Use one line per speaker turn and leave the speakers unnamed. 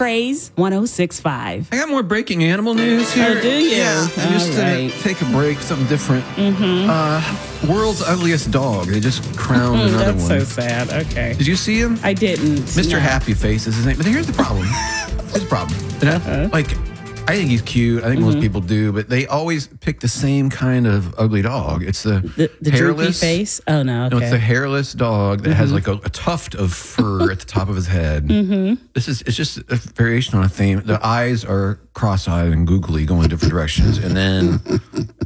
Craze 106.5.
I got more breaking animal news here.
Oh, do you?
Yeah.
All
Just
right.
to take a break, something different. World's ugliest dog. They just crowned another
That's
one.
so sad. Okay.
Did you see him?
I didn't.
Mr.
No.
Happy Face is his name. But here's the problem. Here's the problem. You know? Like, I think he's cute. I think most people do, but they always pick the same kind of ugly dog. It's the
The droopy face? Oh, no. Okay.
No, it's the hairless dog that has like a tuft of fur at the top of his head. It's just a variation on a theme. The eyes are cross-eyed and googly, going different directions, and then